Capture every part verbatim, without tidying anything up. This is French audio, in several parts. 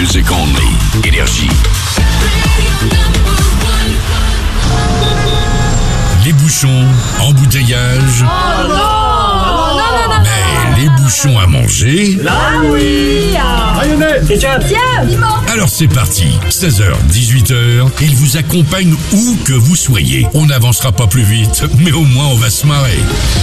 music only. Énergie. Les bouchons, embouteillages. Oh non, non, non, non, non. Mais les bouchons à manger. Ah oui. Mayonnaise. Tiens, piment. Alors c'est parti, seize heures, dix-huit heures, il vous accompagne où que vous soyez. On n'avancera pas plus vite, mais au moins on va se marrer.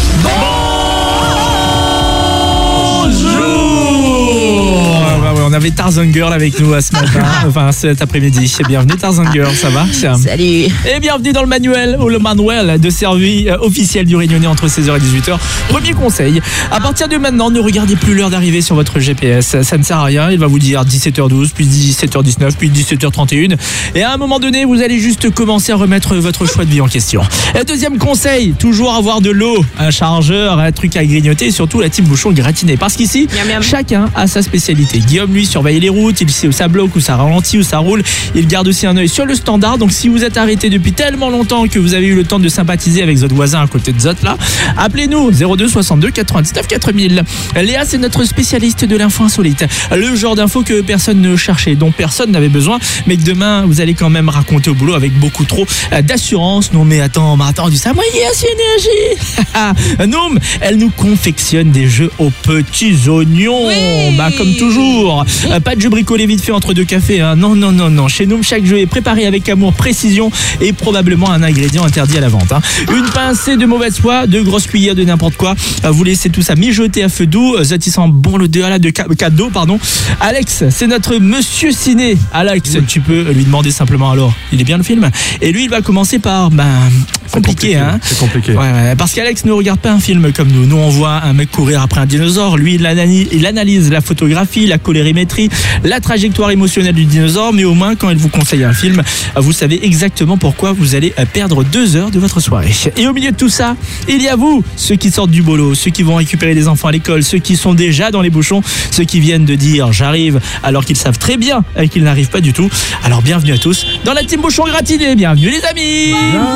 On avait Tarzan Girl avec nous ce matin, enfin cet après-midi. Bienvenue Tarzan Girl, ça va? Salut. Et bienvenue dans le manuel ou le manuel de service euh, officiel du Réunionnais entre seize heures et dix-huit heures. Premier conseil, à partir de maintenant, ne regardez plus l'heure d'arrivée sur votre G P S. Ça ne sert à rien, il va vous dire dix-sept heures douze, puis dix-sept heures dix-neuf, puis dix-sept heures trente et une. Et à un moment donné, vous allez juste commencer à remettre votre choix de vie en question. Et deuxième conseil, toujours avoir de l'eau, un chargeur, un truc à grignoter et surtout la team bouchon gratinée. Parce qu'ici, Miam, miam. chacun a sa spécialité. Guillaume, lui, surveille les routes, il sait où ça bloque, où ça ralentit, où ça roule. Il garde aussi un œil sur le standard. Donc si vous êtes arrêté depuis tellement longtemps que vous avez eu le temps de sympathiser avec votre voisin à côté de Zot là, appelez-nous zéro deux soixante-deux quatre-vingt-dix-neuf quatre mille. Léa, c'est notre spécialiste de l'info insolite. Le genre d'info que personne ne cherchait, dont personne n'avait besoin, mais que demain vous allez quand même raconter au boulot avec beaucoup trop d'assurance. Non mais attends, mais attends, du ça, moi yes, énergie. Noum, elle nous confectionne des jeux aux petits oignons. Oui. Bah comme toujours. Euh, Pas de jeu bricolé vite fait entre deux cafés. Hein. Non, non, non, non. Chez nous, chaque jeu est préparé avec amour, précision et probablement un ingrédient interdit à la vente. Hein. Une pincée de mauvaise foi, deux grosses cuillères de n'importe quoi. Euh, vous laissez tout ça mijoter à feu doux. Ça il sent bon le de de cadeau, pardon. Alex, c'est notre monsieur ciné. Alex, oui. Tu peux lui demander simplement alors. Il est bien le film. Et lui, il va commencer par ben compliqué, compliqué, hein. C'est compliqué. Ouais, ouais, parce qu'Alex ne regarde pas un film comme nous. Nous, on voit un mec courir après un dinosaure. Lui, il analyse, il analyse la photographie, la colorimétrie, la trajectoire émotionnelle du dinosaure. Mais au moins, quand il vous conseille un film, vous savez exactement pourquoi vous allez perdre deux heures de votre soirée. Et au milieu de tout ça, il y a vous, ceux qui sortent du boulot, ceux qui vont récupérer les enfants à l'école, ceux qui sont déjà dans les bouchons, ceux qui viennent de dire j'arrive alors qu'ils savent très bien qu'ils n'arrivent pas du tout. Alors bienvenue à tous dans la team bouchon gratinée. Bienvenue les amis.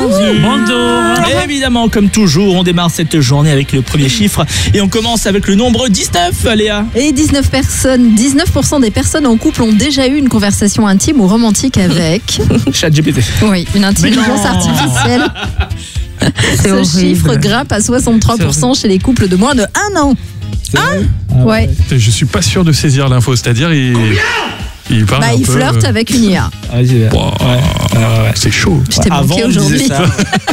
Bonjour. Et évidemment, comme toujours, on démarre cette journée avec le premier chiffre et on commence avec le nombre dix-neuf, Léa. Et dix-neuf personnes, dix-neuf pour cent des personnes en couple ont déjà eu une conversation intime ou romantique avec ChatGPT. Oui, une intelligence artificielle. Ce horrible. chiffre grimpe à soixante-trois pour cent chez les couples de moins de un an. Ah Ouais. Je suis pas sûr de saisir l'info, c'est-à-dire il, il parle Bah, un il peu, flirte euh, avec une I A. Ah, j'ai- Wow. ouais. Ouais, ouais. C'est chaud. Je t'ai Avant, manqué on disait aujourd'hui. ça.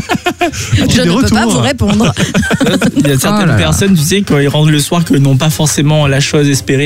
Je des ne peux retours. pas vous répondre. Il y a certaines Oh là là. personnes, tu sais, quand ils rentrent le soir, que n'ont pas forcément la chose espérée